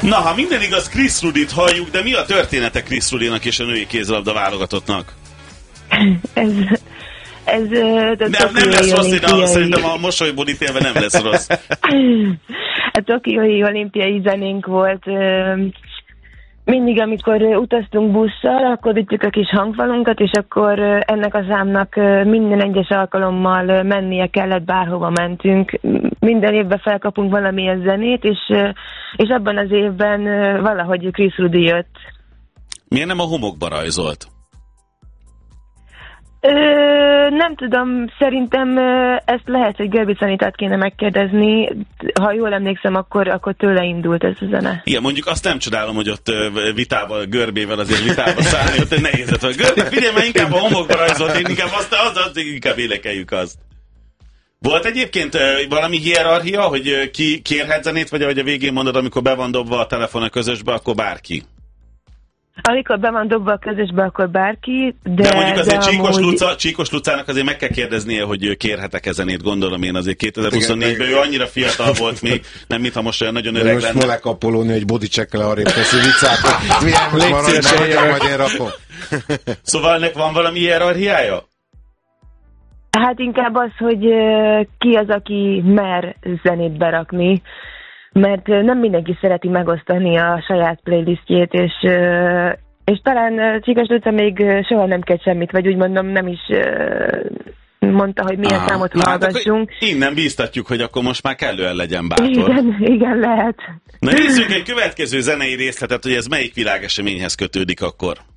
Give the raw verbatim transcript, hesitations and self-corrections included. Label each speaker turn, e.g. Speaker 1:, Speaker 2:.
Speaker 1: Na, ha minden igaz, Chris Rudit halljuk, de mi a története Chris Rudinak és a női kézilabda válogatottnak?
Speaker 2: ez... ez
Speaker 1: nem, nem lesz rossz, de szerintem a mosolyból ítélve nem lesz rossz.
Speaker 2: A tokiói olimpiai zenénk volt. Mindig, amikor utaztunk busszal, akkor vittük a kis hangfalunkat, és akkor ennek a számnak minden egyes alkalommal mennie kellett, bárhova mentünk. Minden évben felkapunk valamilyen zenét, és, és abban az évben valahogy Chris Rudi jött.
Speaker 1: Miért nem a homokba rajzolt?
Speaker 2: Ö, nem tudom, szerintem ezt lehet, hogy Görbic Anitát kéne megkérdezni. Ha jól emlékszem, akkor, akkor tőle indult ez a zene.
Speaker 1: Igen, mondjuk azt nem csodálom, hogy ott vitával, Görbével azért vitába szállni, ott egy nehéz lett. Görbe, figyelj, mert inkább a homokba rajzolt, én inkább azt, az, az, inkább énekeljük azt. Volt egyébként valami hierarchia, hogy ki kérhet zenét, vagy ahogy a végén mondod, amikor be van dobva a telefon a közösbe, akkor bárki?
Speaker 2: Amikor be van dobva a közösbe, akkor bárki, de...
Speaker 1: De mondjuk azért
Speaker 2: de
Speaker 1: Csíkos,
Speaker 2: amúgy...
Speaker 1: Luca, Csíkos Lucának azért meg kell kérdeznie, hogy kérhetek-e zenét, gondolom én azért kétezer-huszonnégyben ő annyira fiatal volt még, nem mintha most olyan nagyon öreg
Speaker 3: most
Speaker 1: lenne.
Speaker 3: Most Molek Apollóni, hogy bodycheck-el arrébb teszi viccát, milyen most maradj, maradj, majd én rakom.
Speaker 1: Szóval ennek van valami hierarchiája?
Speaker 2: Hát inkább az, hogy ki az, aki mer zenét berakni, mert nem mindenki szereti megosztani a saját playlistjét, és, és talán Csíkos Luca még soha nem kett semmit, vagy úgy mondom, nem is mondta, hogy milyen Aha. számot Na, hallgassunk.
Speaker 1: Hát innen bíztatjuk, hogy akkor most már kellően legyen bátor.
Speaker 2: Igen, igen, lehet.
Speaker 1: Na nézzük egy következő zenei részletet, hogy ez melyik világeseményhez kötődik akkor.